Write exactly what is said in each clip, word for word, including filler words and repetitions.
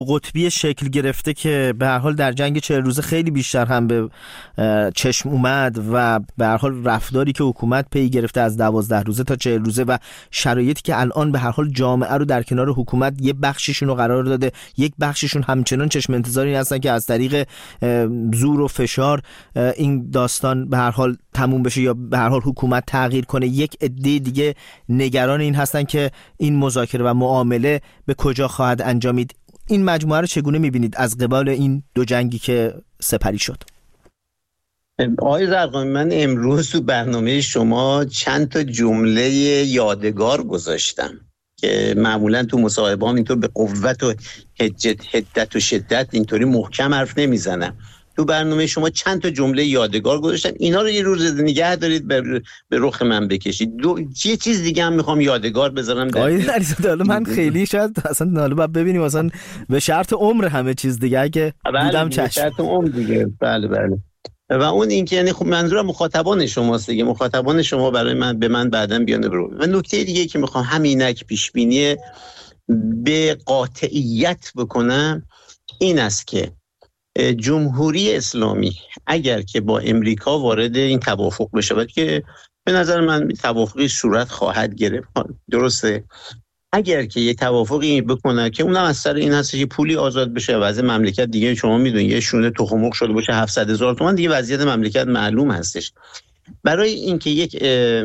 قطبی شکل گرفته که به هر حال در جنگ چهل روزه خیلی بیشتر هم به چشم اومد و به هر حال رفتاری که حکومت پی گرفته از دوازده روزه تا چهل روزه و شرایطی که الان به هر حال جامعه رو در کنار حکومت یه بخششون رو قرار داده، یک بخششون همچنان چشم انتظاری هستن که از طریق زور و فشار این داستان به هر حال تموم بشه یا به هر حال حکومت تغییر کنه. یک عده دیگه نگران این هستن که این مذاکره و معامله به کجا خواهد انجامید. این مجموعه رو چگونه می‌بینید از قبال این دو جنگی که سپری شد؟ آقای زرقامی، من امروز تو برنامه شما چند تا جمله یادگار گذاشتم که معمولا تو مصاحبه هم اینطور به قوت و حجت حدت و شدت اینطوری محکم حرف نمیزنم. تو برنامه شما چند تا جمله یادگار گذاشتم، اینا رو یه روز نگه دارید به, به رخ من بکشید. دو... یه چیز دیگه هم میخوام یادگار بذارم. آقای علیزاده من خیلی شاید اصلا ناله باید ببینیم اصلا به شرط عمر همه چیز دیگه اگه دیدم چشم. به شرط عمر دیگه. بله بله. و اون این که یعنی خب منظورم مخاطبان شماست دیگه، مخاطبان شما برای من به من بعداً بیان برو. و نکته دیگه که میخوام همینک پیش بینی به قاطعیت بکنم این است که جمهوری اسلامی اگر که با امریکا وارد این توافق بشه که به نظر من توافقی صورت خواهد گرفت، درسته، اگر که یه توافقی بکنه که اونم از سر این هست که پولی آزاد بشه و از مملکت دیگه شما میدونید یه شونه تخم مرغ شده باشه هفتصد هزار تومان دیگه وضعیت مملکت معلوم هستش. برای اینکه یک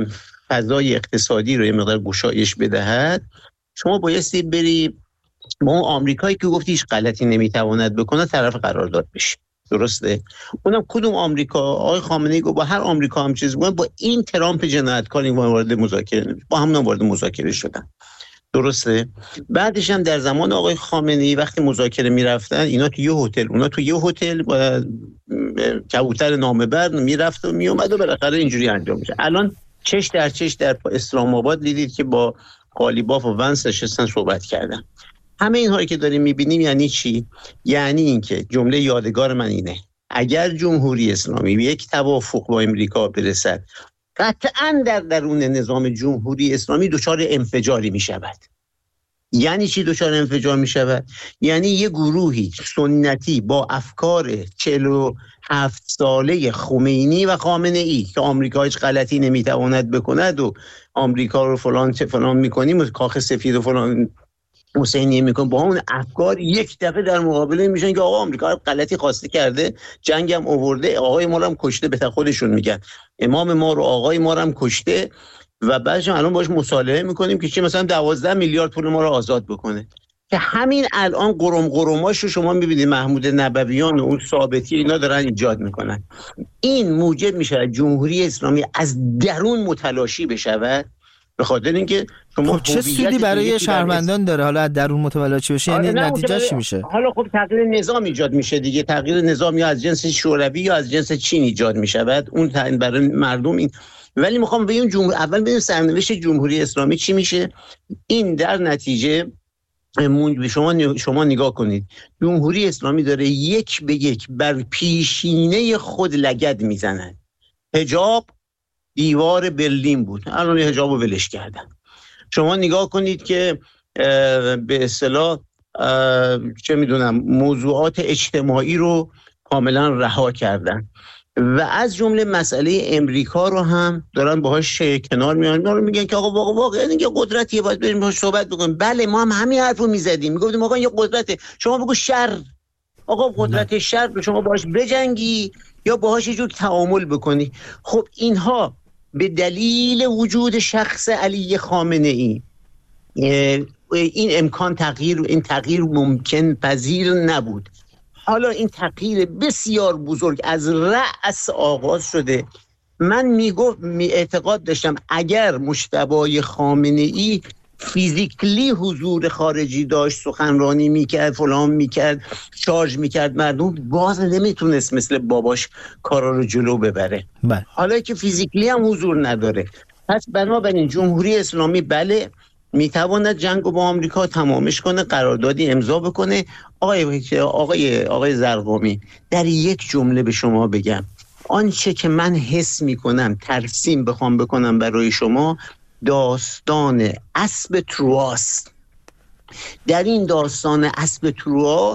فضای اقتصادی رو یه مقدار گشایش بدهد شما بایستی بری با اون آمریکایی که گفتی هیچ غلطی نمیتواند بکنه طرف قرارداد بشه، درسته؟ اونم کدوم آمریکا؟ آقای خامنه‌ای گفت با هر آمریکا هم چیز بگن، با این ترامپ جنایتکار این وارد مذاکره نمیشه، با همون وارد مذاکره شدن، درسته؟ بعدش هم در زمان آقای خامنه‌ای وقتی مذاکره میرفتن اینا تو یه هتل، اونا تو یه هتل با کبوتر نامه بر میرفت و میومد و بالاخره اینجوری انجام میشه. الان چش در چش در اسلام آباد دیدید که با قالیباف و ونس نشستن صحبت کردن. همه اینهایی که داریم میبینیم یعنی چی؟ یعنی اینکه جمله یادگار من اینه: اگر جمهوری اسلامی به یک توافق با امریکا برسد قطعاً در درون نظام جمهوری اسلامی دچار انفجاری میشود. یعنی چی دچار انفجار میشود؟ یعنی یه گروهی سنتی با افکار چهل و هفت ساله خمینی و خامنه ای که آمریکا هیچ غلطی نمیتواند بکند و آمریکا رو فلان چه فلان میکنیم و کاخ سفید و فلان حسینیه میکنه، با اون افکار یک دفعه در مقابله میشن که آقا آمریکا غلطی خواسته کرده، جنگم آورده، آقای ما رو هم کشته، به خودشون میگن امام ما رو آقای ما رو هم کشته و بعدش الان باش مصالحه میکنیم که چی مثلا دوازده میلیارد پول ما رو آزاد بکنه. که همین الان قرم قرماش رو شما میبینید محمود نبویان و اون ثابتی اینا دارن ایجاد میکنن. این موجب میشه جمهوری اسلامی از درون متلاشی بشود، به خاطر اینکه شما خب چه سودی برای شهروندان داره حالا از درون متلاشی بشه؟ یعنی نتیجهش چی میشه؟ حالا خب تغییر نظام ایجاد میشه دیگه، تغییر نظام یا از جنس شوروی یا از جنس چین ایجاد میشود، اون برای مردم این. ولی میخوام ببینم جمهور اول ببینیم سرنوشت جمهوری اسلامی چی میشه. این در نتیجه شما شما نگاه کنید، جمهوری اسلامی داره یک به یک بر پیشینه خود لگد میزنه. حجاب دیوار برلین بود، الان حجاب رو ولش کردن. شما نگاه کنید که به اصطلاح چه میدونم موضوعات اجتماعی رو کاملا رها کردن و از جمله مسئله امریکا رو هم دارن باهاش کنار میان. ما رو میگن که آقا واقعا واقعا اینکه قدرتیه باید بریم باهاش صحبت بکنیم. بله ما هم همین حرفو میزدیم، میگفتیم آقا این قدرته، شما بگو شر، آقا قدرت شر رو شما باهاش بجنگی یا باهاش یه جور تعامل بکنی. خب اینها به دلیل وجود شخص علی خامنه ای این امکان تغییر این تغییر ممکن پذیر نبود. حالا این تغییر بسیار بزرگ از رأس آغاز شده. من میگفت می اعتقاد داشتم اگر مجتبی خامنه ای فیزیکلی حضور خارجی داشت، سخنرانی میکرد، فلان میکرد، شارژ میکرد مردم، باز نمیتونست مثل باباش کارا رو جلو ببره. بله. حالا که فیزیکلی هم حضور نداره، پس بنابراین جمهوری اسلامی بله میتواند جنگ رو با آمریکا تمامش کنه، قراردادی امضا بکنه. آقای آقای آقای زرقامی، در یک جمله به شما بگم، آنچه که من حس میکنم ترسیم بخوام بکنم برای شما، داستان اسب ترواس در این داستان اسب تروآ